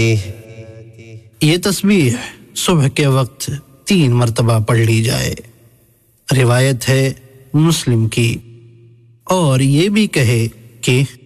ये तस्बीह सुबह के वक्त 3 मरतबा पढ़ ली जाए। रिवायत है मुस्लिम की, और ये भी कहे कि